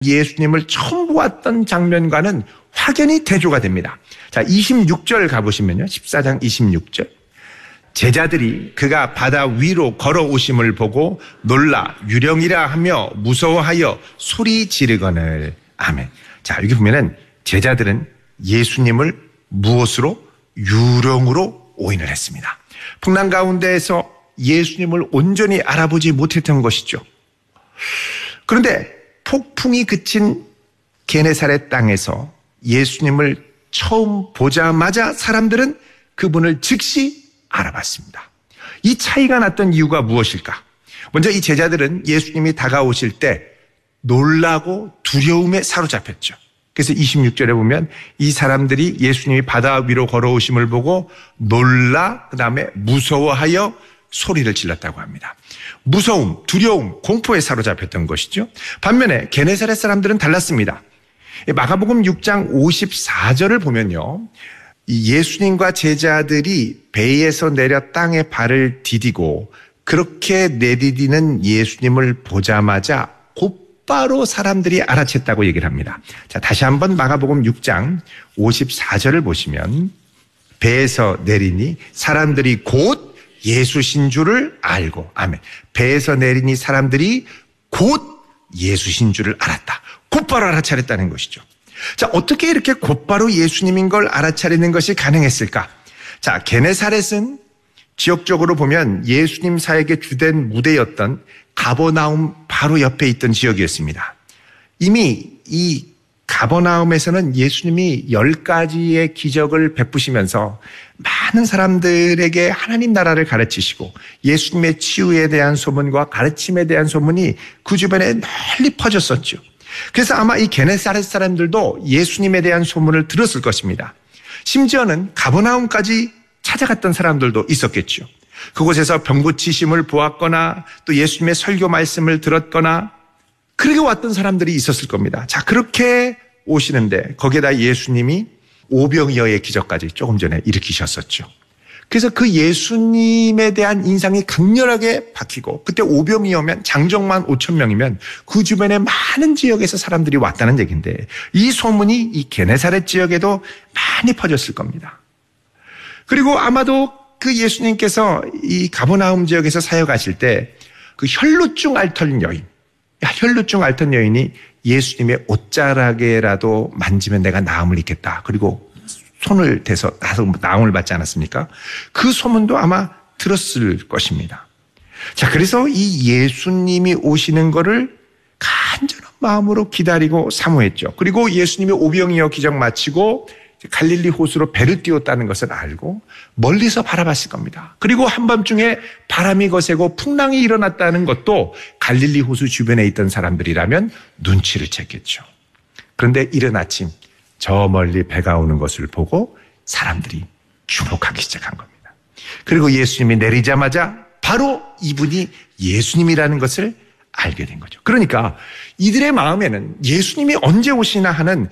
예수님을 처음 보았던 장면과는 확연히 대조가 됩니다. 자, 26절 가보시면요. 14장 26절. 제자들이 그가 바다 위로 걸어오심을 보고 놀라 유령이라 하며 무서워하여 소리 지르거늘. 아멘. 자, 여기 보면은 제자들은 예수님을 무엇으로? 유령으로 오인을 했습니다. 풍랑 가운데에서 예수님을 온전히 알아보지 못했던 것이죠. 그런데 폭풍이 그친 게네사렛 땅에서 예수님을 처음 보자마자 사람들은 그분을 즉시 알아봤습니다. 이 차이가 났던 이유가 무엇일까? 먼저 이 제자들은 예수님이 다가오실 때 놀라고 두려움에 사로잡혔죠. 그래서 26절에 보면 이 사람들이 예수님이 바다 위로 걸어오심을 보고 놀라 그다음에 무서워하여 소리를 질렀다고 합니다. 무서움, 두려움, 공포에 사로잡혔던 것이죠. 반면에 게네사렛 사람들은 달랐습니다. 마가복음 6장 54절을 보면요. 예수님과 제자들이 배에서 내려 땅에 발을 디디고 그렇게 내디디는 예수님을 보자마자 곧바로 사람들이 알아챘다고 얘기를 합니다. 자, 다시 한번 마가복음 6장 54절을 보시면 배에서 내리니 사람들이 곧 예수신 줄을 알고, 아멘. 배에서 내리니 사람들이 곧 예수신 줄을 알았다. 곧바로 알아차렸다는 것이죠. 자, 어떻게 이렇게 곧바로 예수님인 걸 알아차리는 것이 가능했을까? 자, 게네사렛은 지역적으로 보면 예수님 사역의 주된 무대였던 가버나움 바로 옆에 있던 지역이었습니다. 이미 이 가버나움에서는 예수님이 10가지의 기적을 베푸시면서 많은 사람들에게 하나님 나라를 가르치시고 예수님의 치유에 대한 소문과 가르침에 대한 소문이 그 주변에 널리 퍼졌었죠. 그래서 아마 이 게네사렛 사람들도 예수님에 대한 소문을 들었을 것입니다. 심지어는 가버나움까지 찾아갔던 사람들도 있었겠죠. 그곳에서 병 고치심을 보았거나 또 예수님의 설교 말씀을 들었거나 그렇게 왔던 사람들이 있었을 겁니다. 자, 그렇게 오시는데 거기에다 예수님이 오병이어의 기적까지 조금 전에 일으키셨었죠. 그래서 그 예수님에 대한 인상이 강렬하게 박히고 그때 오병이어면 장정만 5,000명이면 그 주변에 많은 지역에서 사람들이 왔다는 얘기인데 이 소문이 이 게네사렛 지역에도 많이 퍼졌을 겁니다. 그리고 아마도 그 예수님께서 이 가버나움 지역에서 사역하실 때 그 혈루증 앓던 여인, 혈루증 앓던 여인이 예수님의 옷자락에라도 만지면 내가 나음을 입겠다. 그리고 손을 대서 나음을 받지 않았습니까? 그 소문도 아마 들었을 것입니다. 자, 그래서 이 예수님이 오시는 거를 간절한 마음으로 기다리고 사모했죠. 그리고 예수님이 오병이어 기적 마치고 갈릴리 호수로 배를 띄웠다는 것을 알고 멀리서 바라봤을 겁니다. 그리고 한밤중에 바람이 거세고 풍랑이 일어났다는 것도 갈릴리 호수 주변에 있던 사람들이라면 눈치를 챘겠죠. 그런데 이른 아침 저 멀리 배가 오는 것을 보고 사람들이 주목하기 시작한 겁니다. 그리고 예수님이 내리자마자 바로 이분이 예수님이라는 것을 알게 된 거죠. 그러니까 이들의 마음에는 예수님이 언제 오시나 하는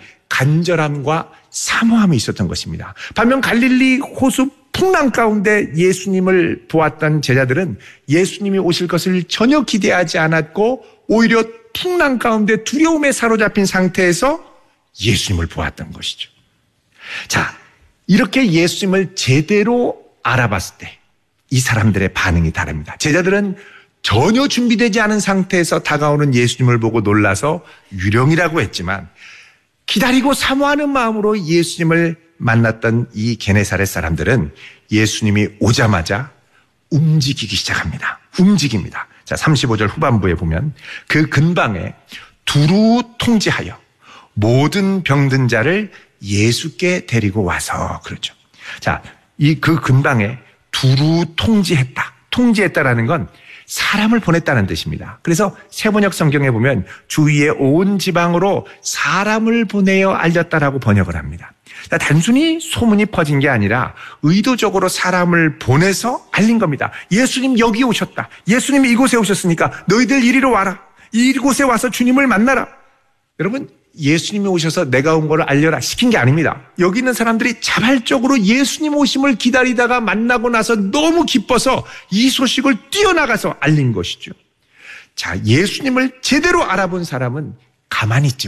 간절함과 사모함이 있었던 것입니다. 반면 갈릴리 호수 풍랑 가운데 예수님을 보았던 제자들은 예수님이 오실 것을 전혀 기대하지 않았고 오히려 풍랑 가운데 두려움에 사로잡힌 상태에서 예수님을 보았던 것이죠. 자, 이렇게 예수님을 제대로 알아봤을 때 이 사람들의 반응이 다릅니다. 제자들은 전혀 준비되지 않은 상태에서 다가오는 예수님을 보고 놀라서 유령이라고 했지만 기다리고 사모하는 마음으로 예수님을 만났던 이 게네사렛 사람들은 예수님이 오자마자 움직이기 시작합니다. 움직입니다. 자, 35절 후반부에 보면 그 근방에 두루 통지하여 모든 병든 자를 예수께 데리고 와서 그렇죠. 자, 그 근방에 두루 통지했다. 통지했다라는 건 사람을 보냈다는 뜻입니다. 그래서 세번역 성경에 보면 주위의 온 지방으로 사람을 보내어 알렸다라고 번역을 합니다. 단순히 소문이 퍼진 게 아니라 의도적으로 사람을 보내서 알린 겁니다. 예수님 여기 오셨다. 예수님 이곳에 오셨으니까 너희들 이리로 와라. 이곳에 와서 주님을 만나라. 여러분, 예수님이 오셔서 내가 온 거를 알려라 시킨 게 아닙니다. 여기 있는 사람들이 자발적으로 예수님 오심을 기다리다가 만나고 나서 너무 기뻐서 이 소식을 뛰어나가서 알린 것이죠. 자, 예수님을 제대로 알아본 사람은 가만히 있지